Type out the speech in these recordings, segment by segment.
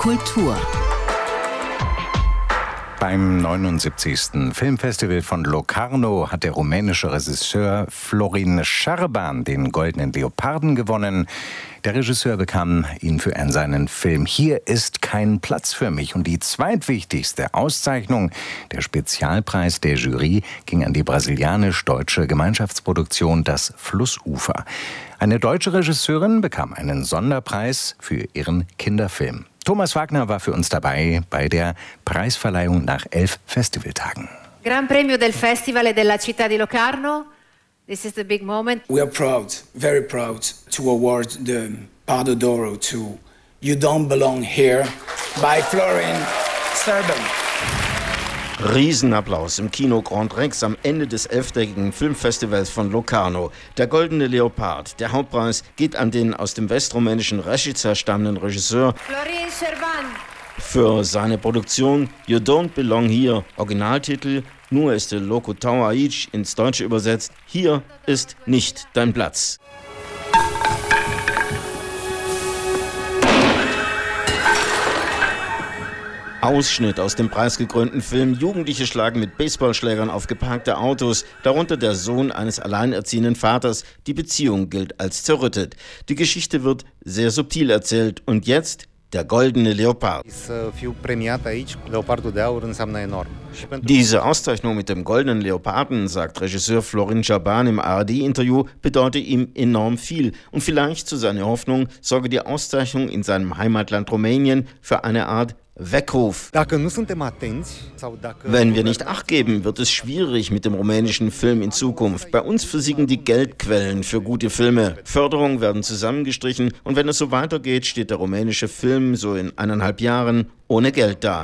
Kultur. Beim 79. Filmfestival von Locarno hat der rumänische Regisseur Florin Șerban den Goldenen Leoparden gewonnen. Der Regisseur bekam ihn für seinen Film Hier ist kein Platz für mich. Und die zweitwichtigste Auszeichnung, der Spezialpreis der Jury, ging an die brasilianisch-deutsche Gemeinschaftsproduktion Das Flussufer. Eine deutsche Regisseurin bekam einen Sonderpreis für ihren Kinderfilm. Thomas Wagner war für uns dabei bei der Preisverleihung nach 11 Festivaltagen. Gran Premio del Festival della Città di Locarno. This is the big moment. We are proud, very proud, to award the Pardo d'Oro to You Don't Belong Here by Florin Șerban. Riesenapplaus im Kino Grand Rex am Ende des 11-tägigen Filmfestivals von Locarno. Der Goldene Leopard, der Hauptpreis, geht an den aus dem westrumänischen Reșița stammenden Regisseur Florin Șerban. Für seine Produktion You Don't Belong Here, Originaltitel Nu este locul tău aici, ins Deutsche übersetzt, hier ist nicht dein Platz. Ausschnitt aus dem preisgekrönten Film. Jugendliche schlagen mit Baseballschlägern auf geparkte Autos, darunter der Sohn eines alleinerziehenden Vaters. Die Beziehung gilt als zerrüttet. Die Geschichte wird sehr subtil erzählt. Und jetzt der Goldene Leopard. Diese Auszeichnung mit dem Goldenen Leoparden, sagt Regisseur Florin Șerban im ARD-Interview, bedeutet ihm enorm viel. Und vielleicht, zu seiner Hoffnung, sorge die Auszeichnung in seinem Heimatland Rumänien für eine Art Weckruf. Wenn wir nicht Acht geben, wird es schwierig mit dem rumänischen Film in Zukunft. Bei uns versiegen die Geldquellen für gute Filme. Förderungen werden zusammengestrichen und wenn es so weitergeht, steht der rumänische Film so in 1,5 Jahren ohne Geld da.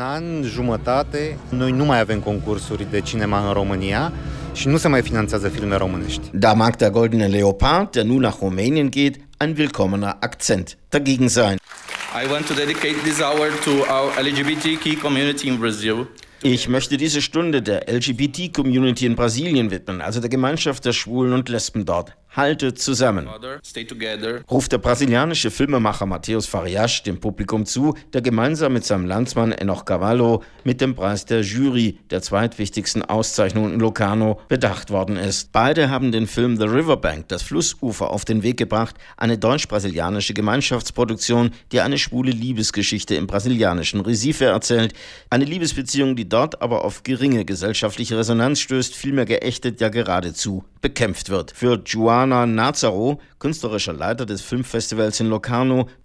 Da mag der Goldene Leopard, der nun nach Rumänien geht, ein willkommener Akzent dagegen sein. I want to dedicate this hour to our LGBTQ community in Brazil. Ich möchte diese Stunde der LGBT-Community in Brasilien widmen, also der Gemeinschaft der Schwulen und Lesben dort. Haltet zusammen, ruft der brasilianische Filmemacher Matheus Farias dem Publikum zu, der gemeinsam mit seinem Landsmann Enoch Cavallo mit dem Preis der Jury, der zweitwichtigsten Auszeichnung in Locarno, bedacht worden ist. Beide haben den Film The Riverbank, das Flussufer, auf den Weg gebracht, eine deutsch-brasilianische Gemeinschaftsproduktion, die eine schwule Liebesgeschichte im brasilianischen Recife erzählt. Eine Liebesbeziehung, die dort aber auf geringe gesellschaftliche Resonanz stößt, vielmehr geächtet, ja geradezu bekämpft wird. Für Joana Nazaro, künstlerischer Leiter des Filmfestivals in Locarno,